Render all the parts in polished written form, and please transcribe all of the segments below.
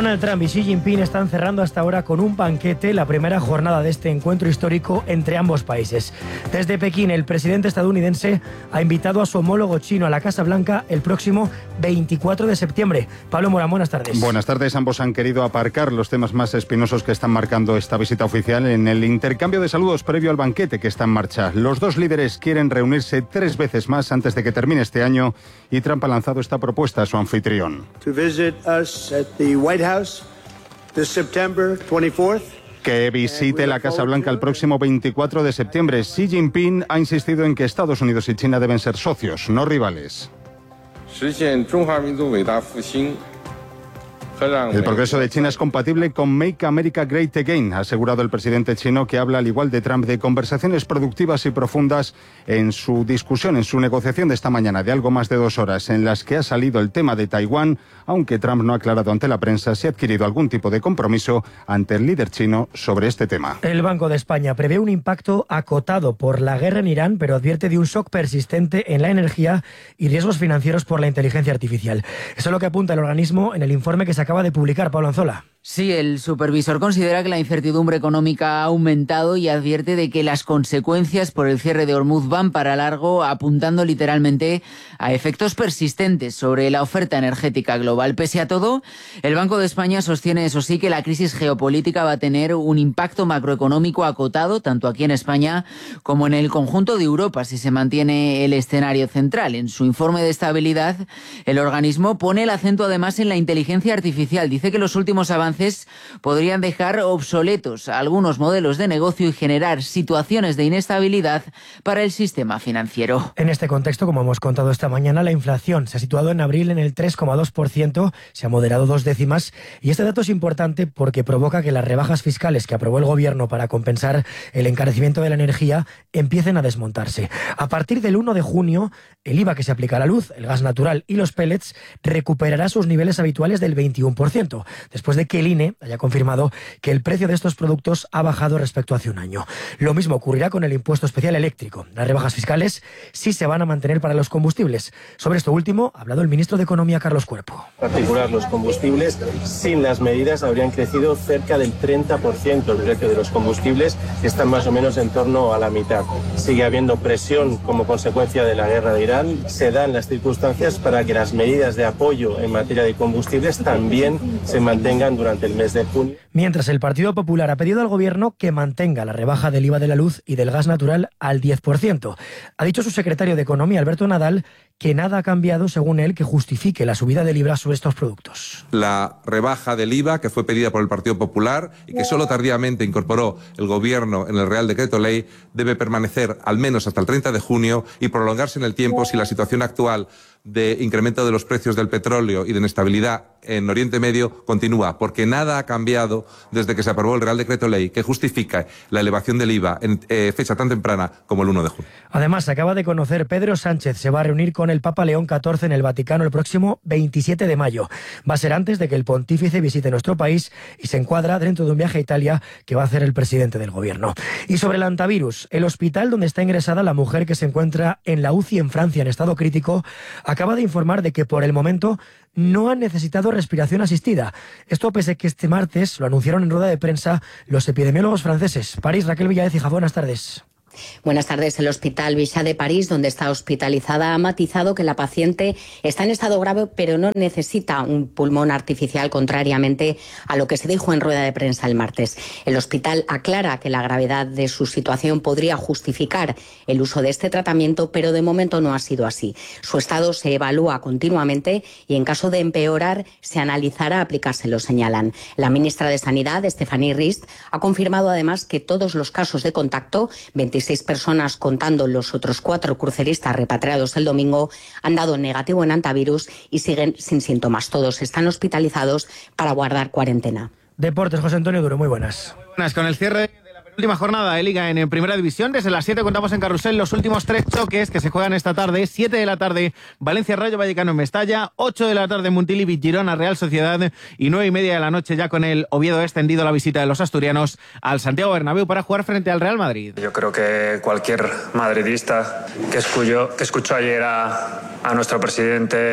Donald Trump y Xi Jinping están cerrando hasta ahora con un banquete la primera jornada de este encuentro histórico entre ambos países. Desde Pekín, el presidente estadounidense ha invitado a su homólogo chino a la Casa Blanca el próximo 24 de septiembre. Pablo Morán, buenas tardes. Buenas tardes. Ambos han querido aparcar los temas más espinosos que están marcando esta visita oficial en el intercambio de saludos previo al banquete que está en marcha. Los dos líderes quieren reunirse 3 veces más antes de que termine este año y Trump ha lanzado esta propuesta a su anfitrión. Que visite la Casa Blanca el próximo 24 de septiembre. Xi Jinping ha insistido en que Estados Unidos y China deben ser socios, no rivales. El progreso de China es compatible con Make America Great Again, ha asegurado el presidente chino, que habla al igual de Trump de conversaciones productivas y profundas en su discusión, en su negociación de esta mañana de algo más de 2 horas, en las que ha salido el tema de Taiwán, aunque Trump no ha aclarado ante la prensa si ha adquirido algún tipo de compromiso ante el líder chino sobre este tema. El Banco de España prevé un impacto acotado por la guerra en Irán, pero advierte de un shock persistente en la energía y riesgos financieros por la inteligencia artificial. Eso es lo que apunta el organismo en el informe que se acaba de publicar. Pablo Anzola. Sí, el supervisor considera que la incertidumbre económica ha aumentado y advierte de que las consecuencias por el cierre de Hormuz van para largo, apuntando literalmente a efectos persistentes sobre la oferta energética global. Pese a todo, el Banco de España sostiene, eso sí, que la crisis geopolítica va a tener un impacto macroeconómico acotado, tanto aquí en España como en el conjunto de Europa, si se mantiene el escenario central. En su informe de estabilidad, el organismo pone el acento además en la inteligencia artificial. Dice que los últimos avances podrían dejar obsoletos algunos modelos de negocio y generar situaciones de inestabilidad para el sistema financiero. En este contexto, como hemos contado esta mañana, la inflación se ha situado en abril en el 3,2%, se ha moderado 2 décimas, y este dato es importante porque provoca que las rebajas fiscales que aprobó el gobierno para compensar el encarecimiento de la energía empiecen a desmontarse. A partir del 1 de junio, el IVA que se aplica a la luz, el gas natural y los pellets recuperará sus niveles habituales del 21%, después de que el INE haya confirmado que el precio de estos productos ha bajado respecto a hace un año. Lo mismo ocurrirá con el impuesto especial eléctrico. Las rebajas fiscales sí se van a mantener para los combustibles. Sobre esto último ha hablado el ministro de Economía, Carlos Cuerpo. En particular, los combustibles, sin las medidas, habrían crecido cerca del 30%. El precio de los combustibles están más o menos en torno a la mitad. Sigue habiendo presión como consecuencia de la guerra de Irán. Se dan las circunstancias para que las medidas de apoyo en materia de combustibles también se mantengan durante el mes de junio. Mientras, el Partido Popular ha pedido al Gobierno que mantenga la rebaja del IVA de la luz y del gas natural al 10%. Ha dicho su secretario de Economía, Alberto Nadal, que nada ha cambiado, según él, que justifique la subida del IVA sobre estos productos. La rebaja del IVA, que fue pedida por el Partido Popular y que solo tardíamente incorporó el Gobierno en el Real Decreto Ley, debe permanecer al menos hasta el 30 de junio y prolongarse en el tiempo si la situación actual de incremento de los precios del petróleo y de inestabilidad en Oriente Medio continúa, porque nada ha cambiado desde que se aprobó el Real Decreto Ley que justifica la elevación del IVA en fecha tan temprana como el 1 de junio. Además, se acaba de conocer, Pedro Sánchez se va a reunir con el Papa León XIV en el Vaticano el próximo 27 de mayo. Va a ser antes de que el pontífice visite nuestro país y se encuadra dentro de un viaje a Italia que va a hacer el presidente del gobierno. Y sobre el antivirus, el hospital donde está ingresada la mujer que se encuentra en la UCI en Francia en estado crítico acaba de informar de que por el momento no han necesitado respiración asistida. Esto pese a que este martes lo anunciaron en rueda de prensa los epidemiólogos franceses. París, Raquel Villaécija, buenas tardes. Buenas tardes. El Hospital Bichat de París, donde está hospitalizada, ha matizado que la paciente está en estado grave, pero no necesita un pulmón artificial, contrariamente a lo que se dijo en rueda de prensa el martes. El hospital aclara que la gravedad de su situación podría justificar el uso de este tratamiento, pero de momento no ha sido así. Su estado se evalúa continuamente y, en caso de empeorar, se analizará aplicárselo, señalan. La ministra de Sanidad, Stéphanie Rist, ha confirmado además que todos los casos de contacto, 26 personas contando los otros 4 cruceristas repatriados el domingo, han dado negativo en antivirus y siguen sin síntomas. Todos están hospitalizados para guardar cuarentena. Deportes, José Antonio Duro, muy buenas. Con el cierre de la penúltima jornada de Liga en Primera División, desde las 7 contamos en Carrusel los últimos 3 choques que se juegan esta tarde. 7 de la tarde, Valencia Rayo Vallecano en Mestalla, 8 de la tarde, Montilivi Girona Real Sociedad, y 9:30 de la noche ya con el Oviedo extendido la visita de los asturianos al Santiago Bernabéu para jugar frente al Real Madrid. Yo creo que cualquier madridista que escuchó ayer a nuestro presidente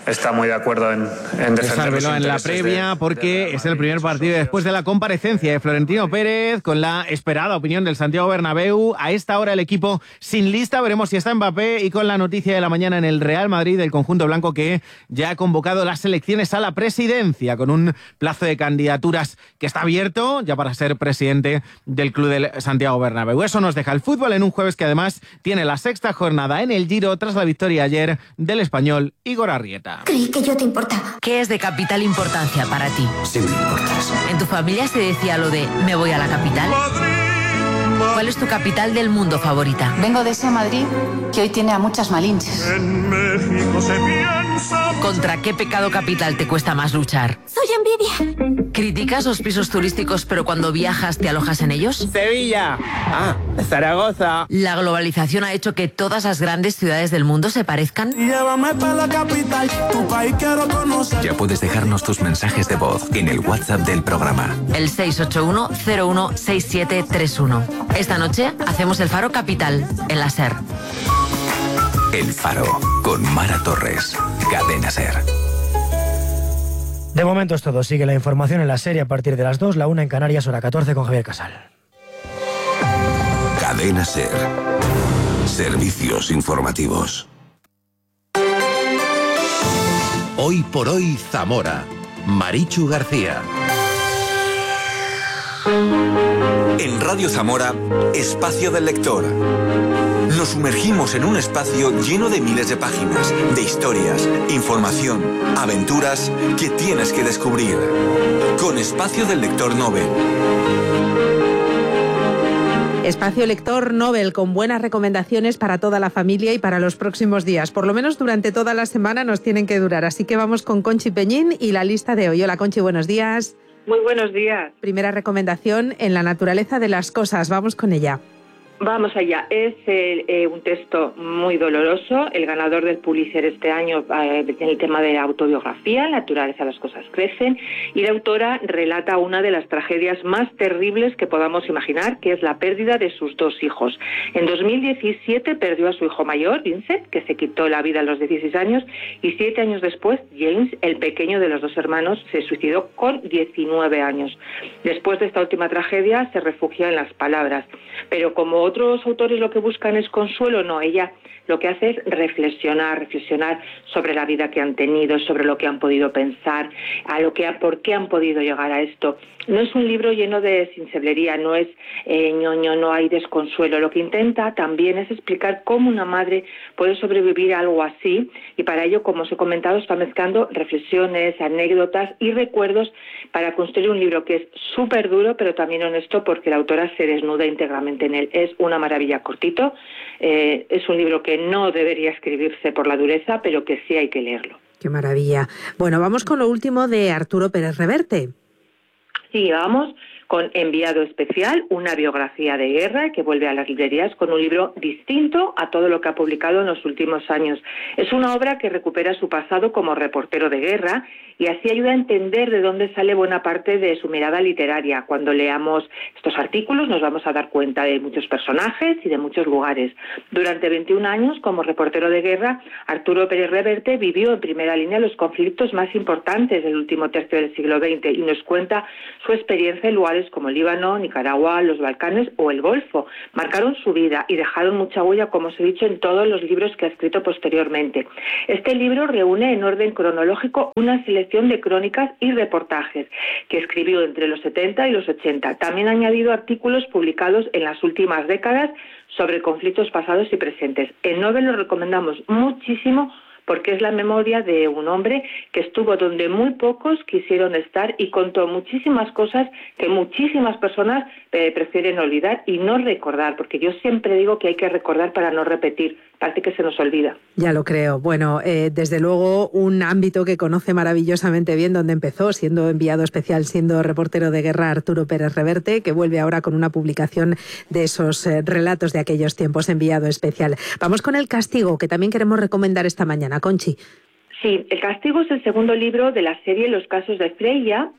está muy de acuerdo en defender los en la intereses previa, porque es el primer partido después de la comparecencia de Florentino Pérez, con la esperada opinión del Santiago Bernabéu. A esta hora el equipo sin lista, veremos si está Mbappé, y con la noticia de la mañana en el Real Madrid, el conjunto blanco que ya ha convocado las elecciones a la presidencia, con un plazo de candidaturas que está abierto ya para ser presidente del club del Santiago Bernabéu. Eso nos deja el fútbol en un jueves que además tiene la sexta jornada en el Giro tras la victoria ayer del español Igor Arrieta. Creí que yo te importaba. ¿Qué es de capital importancia para ti? Sí me importas. ¿En tu familia se decía lo de me voy a la capital? ¿Cuál es tu capital del mundo favorita? Vengo de ese Madrid que hoy tiene a muchas malinches. En México se piensa... ¿Contra qué pecado capital te cuesta más luchar? Soy envidia. ¿Criticas los pisos turísticos pero cuando viajas te alojas en ellos? Sevilla. Zaragoza. ¿La globalización ha hecho que todas las grandes ciudades del mundo se parezcan? Llévame para la capital, tu país quiero conocer. Ya puedes dejarnos tus mensajes de voz en el WhatsApp del programa. El 681-016731. Esta noche hacemos el Faro Capital en la SER. El Faro, con Mara Torres. Cadena SER. De momento es todo. Sigue la información en la serie a partir de las 2, la 1 en Canarias, hora 14 con Javier Casal. Cadena SER. Servicios informativos. Hoy por hoy Zamora. Marichu García. En Radio Zamora, Espacio del Lector. Nos sumergimos en un espacio lleno de miles de páginas, de historias, información, aventuras que tienes que descubrir. Con Espacio del Lector Nobel. Espacio Lector Nobel, con buenas recomendaciones para toda la familia y para los próximos días. Por lo menos durante toda la semana nos tienen que durar. Así que vamos con Conchi Peñín y la lista de hoy. Hola Conchi, buenos días. Muy buenos días. Primera recomendación, En la naturaleza de las cosas. Vamos con ella. Vamos allá. Es un texto muy doloroso. El ganador del Pulitzer este año en el tema de autobiografía, La naturaleza de las cosas crecen, y la autora relata una de las tragedias más terribles que podamos imaginar, que es la pérdida de sus dos hijos. En 2017 perdió a su hijo mayor, Vincent, que se quitó la vida a los 16 años, y 7 años después, James, el pequeño de los dos hermanos, se suicidó con 19 años. Después de esta última tragedia se refugia en las palabras, pero como otros autores lo que buscan es consuelo, no, ella lo que hace es reflexionar sobre la vida que han tenido, sobre lo que han podido pensar, por qué han podido llegar a esto. No es un libro lleno de sinseblería, no es ñoño, no hay desconsuelo. Lo que intenta también es explicar cómo una madre puede sobrevivir a algo así, y para ello, como os he comentado, está mezclando reflexiones, anécdotas y recuerdos para construir un libro que es súper duro, pero también honesto, porque la autora se desnuda íntegramente en él. Es una maravilla, cortito. Es un libro que no debería escribirse por la dureza, pero que sí hay que leerlo. Qué maravilla. Bueno, vamos con lo último de Arturo Pérez Reverte. Sí, vamos con Enviado Especial, una biografía de guerra que vuelve a las librerías con un libro distinto a todo lo que ha publicado en los últimos años. Es una obra que recupera su pasado como reportero de guerra y así ayuda a entender de dónde sale buena parte de su mirada literaria. Cuando leamos estos artículos nos vamos a dar cuenta de muchos personajes y de muchos lugares. Durante 21 años como reportero de guerra, Arturo Pérez Reverte vivió en primera línea los conflictos más importantes del último tercio del siglo XX y nos cuenta su experiencia en lugares como Líbano, Nicaragua, los Balcanes o el Golfo. Marcaron su vida y dejaron mucha huella, como os he dicho, en todos los libros que ha escrito posteriormente. Este libro reúne en orden cronológico una selección de crónicas y reportajes que escribió entre los 70 y los 80. También ha añadido artículos publicados en las últimas décadas sobre conflictos pasados y presentes. En Nobel lo recomendamos muchísimo porque es la memoria de un hombre que estuvo donde muy pocos quisieron estar y contó muchísimas cosas que muchísimas personas prefieren olvidar y no recordar, porque yo siempre digo que hay que recordar para no repetir, parece que se nos olvida. Ya lo creo. Bueno, desde luego un ámbito que conoce maravillosamente bien, donde empezó siendo enviado especial, siendo reportero de guerra, Arturo Pérez Reverte, que vuelve ahora con una publicación de esos relatos de aquellos tiempos, Enviado Especial. Vamos con El Castigo, que también queremos recomendar esta mañana. Conchi. Sí, El Castigo es el segundo libro de la serie Los casos de Freya,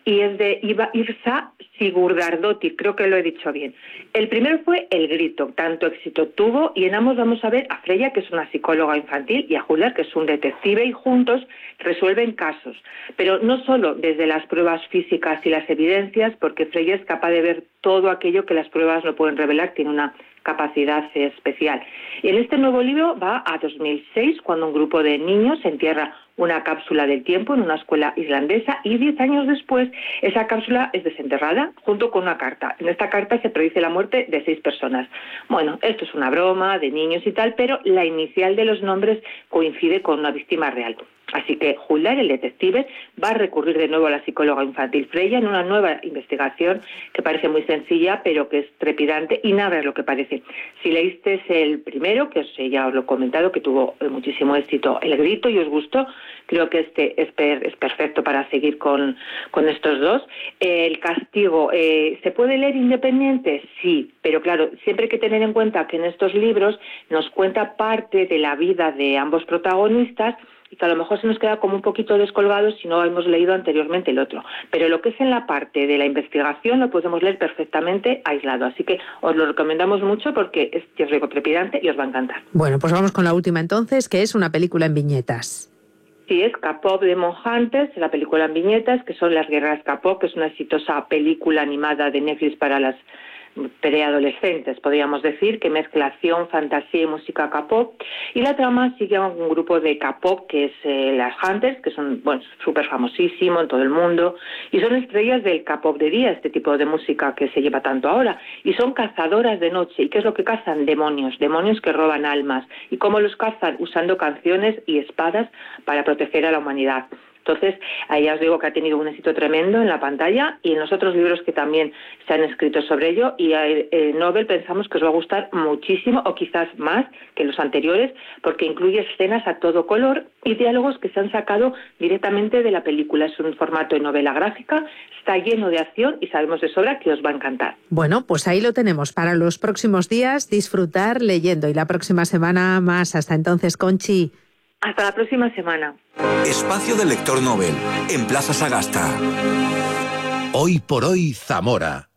y es de Irsa Sigurðardóttir, creo que lo he dicho bien. El primero fue El grito, tanto éxito tuvo, y en ambos vamos a ver a Freya, que es una psicóloga infantil, y a Julia, que es un detective, y juntos resuelven casos. Pero no solo desde las pruebas físicas y las evidencias, porque Freya es capaz de ver todo aquello que las pruebas no pueden revelar, tiene una capacidad especial. Y en este nuevo libro va a 2006, cuando un grupo de niños entierra una cápsula del tiempo en una escuela islandesa, y 10 años después esa cápsula es desenterrada junto con una carta. En esta carta se predice la muerte de 6 personas. Bueno, esto es una broma de niños y tal, pero la inicial de los nombres coincide con una víctima real. Así que Huldar, el detective, va a recurrir de nuevo a la psicóloga infantil Freya en una nueva investigación que parece muy sencilla, pero que es trepidante, y nada es lo que parece. Si leísteis el primero, que ya os lo he comentado, que tuvo muchísimo éxito, El grito, y os gustó, creo que este es perfecto para seguir con estos dos. El castigo, ¿se puede leer independiente? Sí, pero claro, siempre hay que tener en cuenta que en estos libros nos cuenta parte de la vida de ambos protagonistas, y que a lo mejor se nos queda como un poquito descolgado si no hemos leído anteriormente el otro. Pero lo que es en la parte de la investigación lo podemos leer perfectamente aislado. Así que os lo recomendamos mucho porque es, ya os digo, trepidante y os va a encantar. Bueno, pues vamos con la última entonces, que es una película en viñetas. Sí, es K-Pop Demon Hunters, la película en viñetas, que son Las guerreras K-Pop, que es una exitosa película animada de Netflix para las preadolescentes, podríamos decir, que mezcla acción, fantasía y música K-pop, y la trama sigue a un grupo de K-pop que es las Hunters, que son súper famosísimo en todo el mundo, y son estrellas del K-pop de día, este tipo de música que se lleva tanto ahora, y son cazadoras de noche. ¿Y qué es lo que cazan? Demonios que roban almas. ¿Y cómo los cazan? Usando canciones y espadas para proteger a la humanidad. Entonces, ahí ya os digo que ha tenido un éxito tremendo en la pantalla, y en los otros libros que también se han escrito sobre ello, y el novel pensamos que os va a gustar muchísimo, o quizás más que los anteriores, porque incluye escenas a todo color y diálogos que se han sacado directamente de la película. Es un formato de novela gráfica, está lleno de acción y sabemos de sobra que os va a encantar. Bueno, pues ahí lo tenemos para los próximos días, disfrutar leyendo, y la próxima semana más. Hasta entonces, Conchi. Hasta la próxima semana. Espacio del Lector Nobel, en Plaza Sagasta. Hoy por hoy, Zamora.